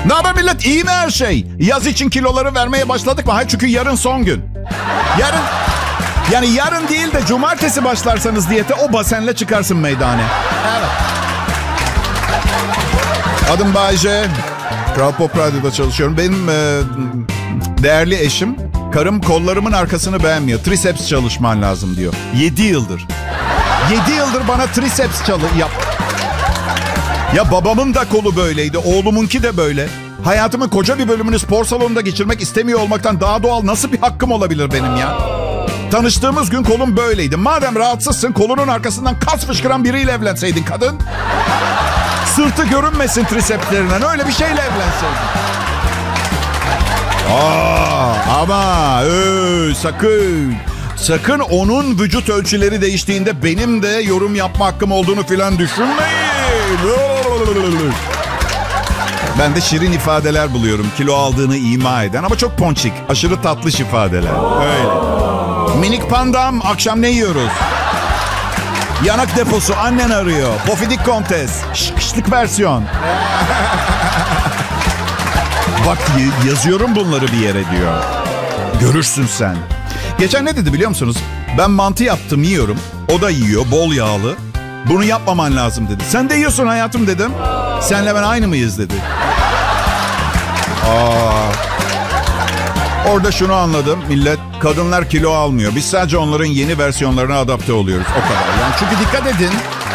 Ne haber millet? İyi mi her şey? Yaz için kiloları vermeye başladık mı? Hayır, çünkü yarın son gün. Yarın değil de cumartesi başlarsanız diyete o basenle çıkarsın meydane. Evet. Adım Bayce. Kral Pop Radyo'da çalışıyorum. Benim değerli eşim, karım kollarımın arkasını beğenmiyor. Triceps çalışman lazım diyor. 7 yıldır. 7 yıldır bana triceps yap. Ya babamın da kolu böyleydi. Oğlumunki de böyle. Hayatımın koca bir bölümünü spor salonunda geçirmek istemiyor olmaktan daha doğal nasıl bir hakkım olabilir benim ya? Tanıştığımız gün kolum böyleydi. Madem rahatsızsın, kolunun arkasından kas fışkıran biriyle evlenseydin kadın. Sırtı görünmesin tricepslerinden. Öyle bir şeyle evlenseydin. Ama sakın onun vücut ölçüleri değiştiğinde benim de yorum yapma hakkım olduğunu filan düşünmeyin. Ben de şirin ifadeler buluyorum. Kilo aldığını ima eden ama çok ponçik, aşırı tatlış ifadeler. Öyle. Minik pandam, akşam ne yiyoruz? Yanak deposu, annen arıyor. Pofidik kontes, kışlık versiyon. Bak yazıyorum bunları bir yere diyor. Görürsün sen. Geçen ne dedi biliyor musunuz? Ben mantı yaptım, yiyorum. O da yiyor, bol yağlı. Bunu yapmaman lazım dedi. Sen de yiyorsun hayatım dedim. Senle ben aynı mıyız dedi. Orada şunu anladım millet. Kadınlar kilo almıyor. Biz sadece onların yeni versiyonlarına adapte oluyoruz. O kadar. Yani çünkü dikkat edin.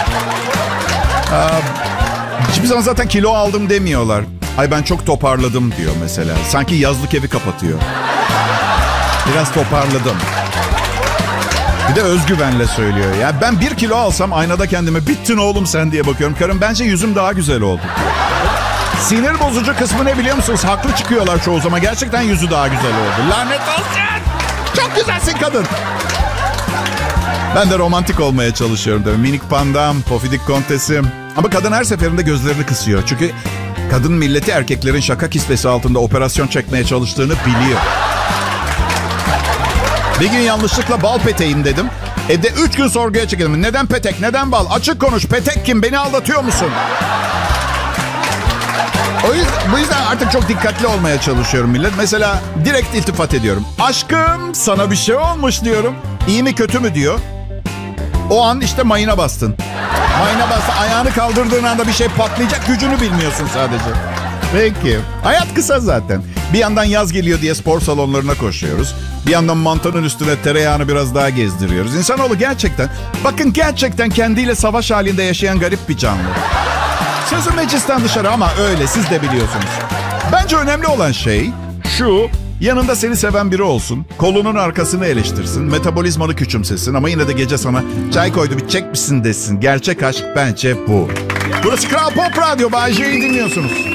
Hiçbir zaman zaten kilo aldım demiyorlar. Ay ben çok toparladım diyor mesela. Sanki yazlık evi kapatıyor. Biraz toparladım. Bir de özgüvenle söylüyor. Ya ben 1 kilo alsam aynada kendime bittin oğlum sen diye bakıyorum. Karım bence yüzüm daha güzel oldu. Sinir bozucu kısmı ne biliyor musunuz? Haklı çıkıyorlar çoğu zaman. Gerçekten yüzü daha güzel oldu. Lanet olsun. Çok güzelsin kadın. Ben de romantik olmaya çalışıyorum tabii. Minik pandam, pofidik kontesim. Ama kadın her seferinde gözlerini kısıyor. Çünkü kadın milleti erkeklerin şaka kisvesi altında operasyon çekmeye çalıştığını biliyor. Bir gün yanlışlıkla bal peteğim dedim. Evde 3 gün sorguya çekildim. Neden petek, neden bal? Açık konuş, petek kim? Beni aldatıyor musun? Bu yüzden artık çok dikkatli olmaya çalışıyorum millet. Mesela direkt iltifat ediyorum. Aşkım sana bir şey olmuş diyorum. İyi mi kötü mü diyor. O an işte mayına bastın. Mayına bastın. Ayağını kaldırdığın anda bir şey patlayacak. Gücünü bilmiyorsun sadece. Peki. Hayat kısa zaten. Bir yandan yaz geliyor diye spor salonlarına koşuyoruz. Bir yandan mantonun üstüne tereyağını biraz daha gezdiriyoruz. İnsanoğlu gerçekten, bakın gerçekten kendiyle savaş halinde yaşayan garip bir canlı. Sözü meclisten dışarı ama öyle siz de biliyorsunuz. Bence önemli olan şey şu: yanında seni seven biri olsun, kolunun arkasını eleştirsin, metabolizmanı küçümsesin ama yine de gece sana çay koydu bir çek misin desin. Gerçek aşk bence bu. Burası Kral Pop Radyo, Bay J'yi dinliyorsunuz.